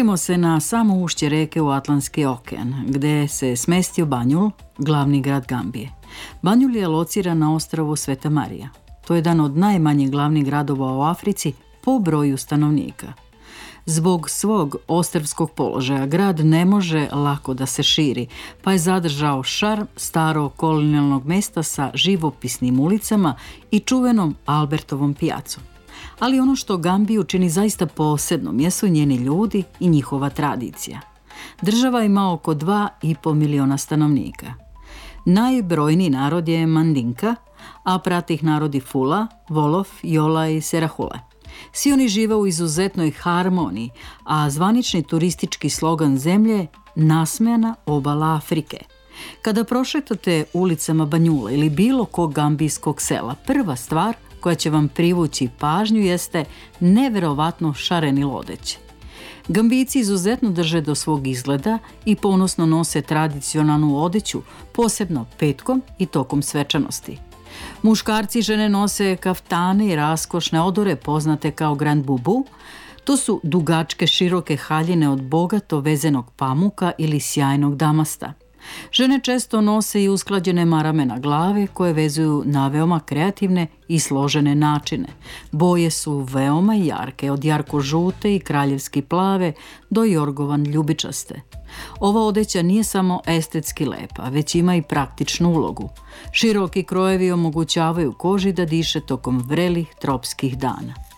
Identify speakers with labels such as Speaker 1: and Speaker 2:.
Speaker 1: Selimo se na samo ušće reke u Atlantski okean, gde se smestio Banjul, glavni grad Gambije. Banjul je lociran na ostrvu Sveta Marija. To je jedan od najmanjih glavnih gradova u Africi po broju stanovnika. Zbog svog ostrvskog položaja grad ne može lako da se širi, pa je zadržao šarm starog kolonijalnog mesta sa živopisnim ulicama i čuvenom Albertovom pijacom. Ali ono što Gambiju čini zaista posebnom jesu njeni ljudi i njihova tradicija. Država ima oko 2,5 miliona stanovnika. Najbrojniji narod je Mandinka, a prati ih narodi Fula, Wolof, Jola i Serahule. Svi oni žive u izuzetnoj harmoniji, a zvanični turistički slogan zemlje je nasmejana obala Afrike. Kada prošetate ulicama Banjula ili bilo kog gambijskog sela, prva stvar koja će vam privući pažnju jeste neverovatno šareni lodeć. Gambijci izuzetno drže do svog izgleda i ponosno nose tradicionalnu odeću, posebno petkom i tokom svečanosti. Muškarci i žene nose kaftane i raskošne odore poznate kao grand bubu. To su dugačke široke haljine od bogato vezenog pamuka ili sjajnog damasta. Žene često nose i usklađene marame na glave koje vezuju na veoma kreativne i složene načine. Boje su veoma jarke, od jarko-žute i kraljevski plave do jorgovan ljubičaste. Ova odeća nije samo estetski lepa, već ima i praktičnu ulogu. Široki krojevi omogućavaju koži da diše tokom vrelih tropskih dana.